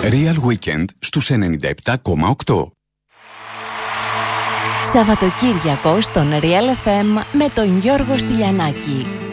Real Weekend στους 97,8. Σαββατοκύριακο στον Real FM με τον Γιώργο Στυλιανάκη.